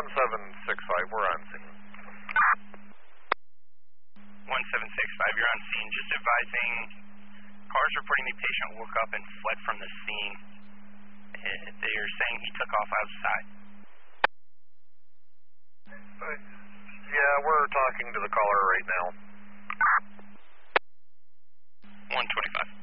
1765, we're on scene. 1765, you're on scene. Just advising, cars reporting the patient woke up and fled from the scene. They're saying he took off outside. Yeah, we're talking to the caller right now. 125.